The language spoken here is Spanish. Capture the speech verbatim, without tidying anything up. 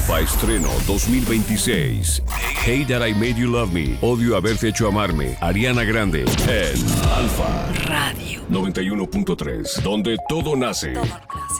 Alfa Estreno dos mil veintiséis. Hate That I Made You Love Me. Odio haberte hecho amarme. Ariana Grande en Alfa Radio noventa y uno punto tres, donde todo nace. Todo nace.